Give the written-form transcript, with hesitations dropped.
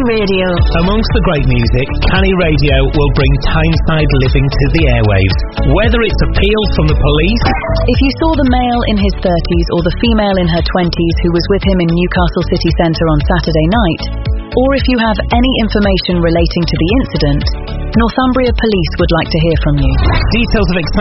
Canny Radio. Amongst the great music, Canny Radio will bring Tyneside living to the airwaves. Whether it's appeals from the police... If you saw the male in his 30s or the female in her 20s who was with him in Newcastle city centre on Saturday night, or if you have any information relating to the incident, Northumbria Police would like to hear from you. Details of